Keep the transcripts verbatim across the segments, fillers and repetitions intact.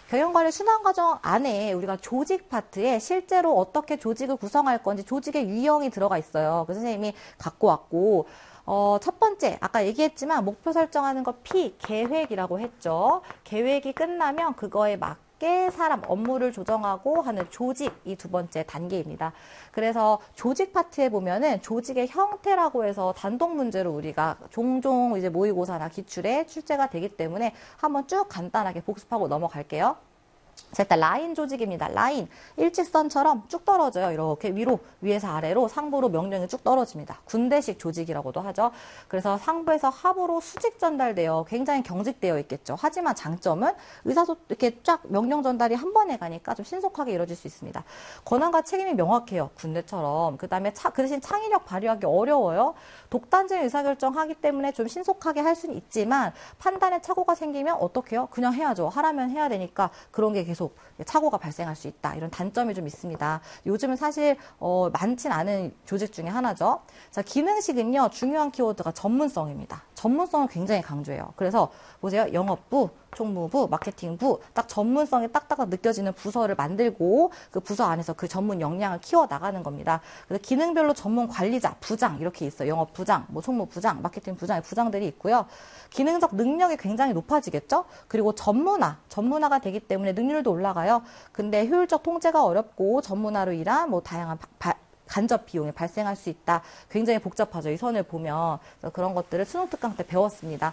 경영관리 순환과정 안에 우리가 조직 파트에 실제로 어떻게 조직을 구성할 건지 조직의 유형이 들어가 있어요. 그 선생님이 갖고 왔고, 어, 첫 번째, 아까 얘기했지만 목표 설정하는 거 P, 계획이라고 했죠. 계획이 끝나면 그거에 맞게 사람, 업무를 조정하고 하는 조직, 이 두 번째 단계입니다. 그래서 조직 파트에 보면은 조직의 형태라고 해서 단독 문제로 우리가 종종 이제 모의고사나 기출에 출제가 되기 때문에 한번 쭉 간단하게 복습하고 넘어갈게요. 자, 일단 라인 조직입니다. 라인, 일직선처럼 쭉 떨어져요. 이렇게 위로, 위에서 아래로, 상부로 명령이 쭉 떨어집니다. 군대식 조직이라고도 하죠. 그래서 상부에서 하부로 수직 전달되어 굉장히 경직되어 있겠죠. 하지만 장점은 의사소 이렇게 쫙 명령 전달이 한 번에 가니까 좀 신속하게 이루어질 수 있습니다. 권한과 책임이 명확해요. 군대처럼. 그 다음에 그 대신 창의력 발휘하기 어려워요. 독단적인 의사결정하기 때문에 좀 신속하게 할 수는 있지만 판단에 착오가 생기면 어떻게 해요? 그냥 해야죠. 하라면 해야 되니까 그런 게 계속 착오가 발생할 수 있다. 이런 단점이 좀 있습니다. 요즘은 사실 어, 많진 않은 조직 중에 하나죠. 자, 기능식은요. 중요한 키워드가 전문성입니다. 전문성을 굉장히 강조해요. 그래서 보세요. 영업부, 총무부, 마케팅부 딱 전문성이 딱딱 느껴지는 부서를 만들고 그 부서 안에서 그 전문 역량을 키워나가는 겁니다. 그래서 기능별로 전문 관리자, 부장 이렇게 있어요. 영업부장, 뭐 총무부장, 마케팅부장, 부장들이 있고요. 기능적 능력이 굉장히 높아지겠죠? 그리고 전문화, 전문화가 되기 때문에 능률도 올라가요. 근데 효율적 통제가 어렵고 전문화로 인한 뭐 다양한 바, 바, 간접 비용이 발생할 수 있다. 굉장히 복잡하죠. 이 선을 보면. 그런 것들을 수능 특강 때 배웠습니다.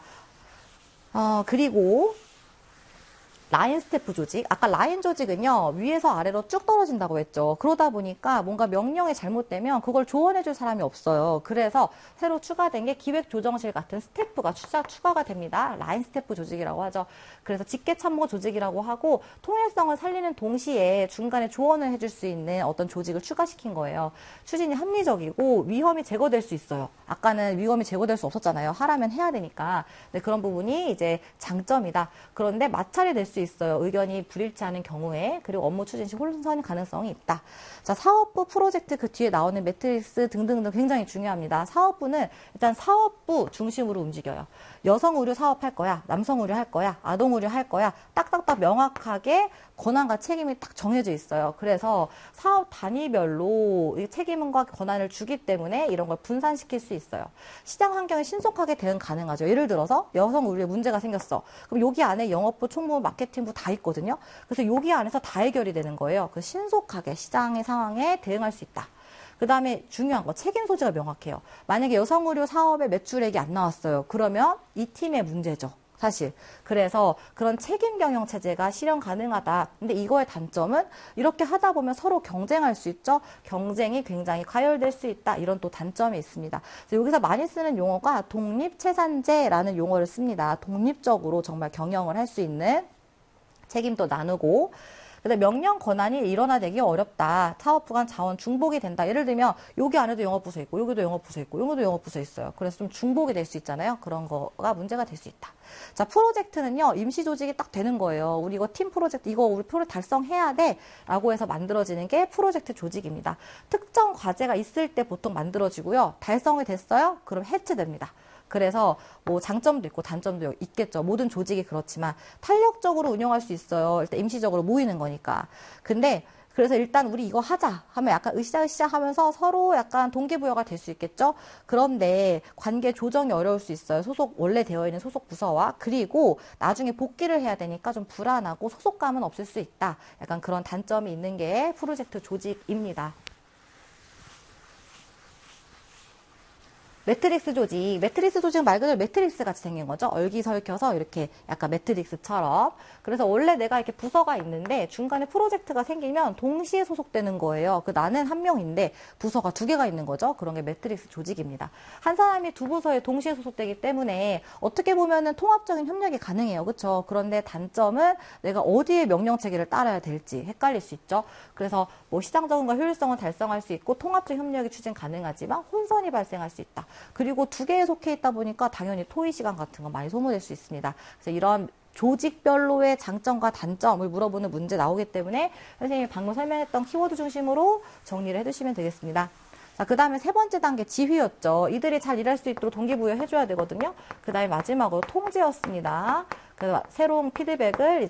어, 그리고 라인 스태프 조직. 아까 라인 조직은요. 위에서 아래로 쭉 떨어진다고 했죠. 그러다 보니까 뭔가 명령이 잘못되면 그걸 조언해줄 사람이 없어요. 그래서 새로 추가된 게 기획조정실 같은 스태프가 추가, 추가가 됩니다. 라인 스태프 조직이라고 하죠. 그래서 직계참모 조직이라고 하고 통일성을 살리는 동시에 중간에 조언을 해줄 수 있는 어떤 조직을 추가시킨 거예요. 추진이 합리적이고 위험이 제거될 수 있어요. 아까는 위험이 제거될 수 없었잖아요. 하라면 해야 되니까. 근데 그런 부분이 이제 장점이다. 그런데 마찰이 될 수 있어요. 의견이 불일치하는 경우에. 그리고 업무 추진 시 혼선 가능성이 있다. 자, 사업부 프로젝트 그 뒤에 나오는 매트릭스 등등등 굉장히 중요합니다. 사업부는 일단 사업부 중심으로 움직여요. 여성 의료 사업할 거야, 남성 의료 할 거야, 아동 의료 할 거야. 딱딱딱 명확하게 권한과 책임이 딱 정해져 있어요. 그래서 사업 단위별로 책임과 권한을 주기 때문에 이런 걸 분산시킬 수 있어요. 시장 환경에 신속하게 대응 가능하죠. 예를 들어서 여성 의료에 문제가 생겼어. 그럼 여기 안에 영업부, 총무, 마케팅부 다 있거든요. 그래서 여기 안에서 다 해결이 되는 거예요. 그래서 신속하게 시장의 상황에 대응할 수 있다. 그 다음에 중요한 거 책임 소재가 명확해요. 만약에 여성 의료 사업의 매출액이 안 나왔어요. 그러면 이 팀의 문제죠. 사실. 그래서 그런 책임 경영 체제가 실현 가능하다. 근데 이거의 단점은 이렇게 하다 보면 서로 경쟁할 수 있죠. 경쟁이 굉장히 과열될 수 있다. 이런 또 단점이 있습니다. 그래서 여기서 많이 쓰는 용어가 독립체산제라는 용어를 씁니다. 독립적으로 정말 경영을 할 수 있는 책임도 나누고 근데 명령 권한이 일원화되기 어렵다. 사업부 간 자원 중복이 된다. 예를 들면 여기 안에도 영업부서 있고 여기도 영업부서 있고 여기도 영업부서 있어요. 그래서 좀 중복이 될 수 있잖아요. 그런 거가 문제가 될 수 있다. 자, 프로젝트는요. 임시 조직이 딱 되는 거예요. 우리 이거 팀 프로젝트 이거 우리 프로젝트 달성해야 돼 라고 해서 만들어지는 게 프로젝트 조직입니다. 특정 과제가 있을 때 보통 만들어지고요. 달성이 됐어요? 그럼 해체됩니다. 그래서 뭐 장점도 있고 단점도 있겠죠. 모든 조직이 그렇지만 탄력적으로 운영할 수 있어요. 일단 임시적으로 모이는 거니까. 근데 그래서 일단 우리 이거 하자 하면 약간 으쌰으쌰 하면서 서로 약간 동기부여가 될 수 있겠죠. 그런데 관계 조정이 어려울 수 있어요. 소속 원래 되어 있는 소속 부서와. 그리고 나중에 복귀를 해야 되니까 좀 불안하고 소속감은 없을 수 있다. 약간 그런 단점이 있는 게 프로젝트 조직입니다. 매트릭스 조직, 매트릭스 조직은 말 그대로 매트릭스 같이 생긴 거죠. 얼기설켜서 이렇게 약간 매트릭스처럼. 그래서 원래 내가 이렇게 부서가 있는데 중간에 프로젝트가 생기면 동시에 소속되는 거예요. 그 나는 한 명인데 부서가 두 개가 있는 거죠. 그런 게 매트릭스 조직입니다. 한 사람이 두 부서에 동시에 소속되기 때문에 어떻게 보면은 통합적인 협력이 가능해요. 그렇죠? 그런데 단점은 내가 어디에 명령 체계를 따라야 될지 헷갈릴 수 있죠. 그래서 뭐 시장적인과 효율성을 달성할 수 있고 통합적 협력이 추진 가능하지만 혼선이 발생할 수 있다. 그리고 두 개에 속해 있다 보니까 당연히 토의 시간 같은 거 많이 소모될 수 있습니다. 그래서 이런 조직별로의 장점과 단점을 물어보는 문제 나오기 때문에 선생님이 방금 설명했던 키워드 중심으로 정리를 해두시면 되겠습니다. 자, 그 다음에 세 번째 단계 지휘였죠. 이들이 잘 일할 수 있도록 동기부여 해줘야 되거든요. 그 다음에 마지막으로 통제였습니다. 그래서 새로운 피드백을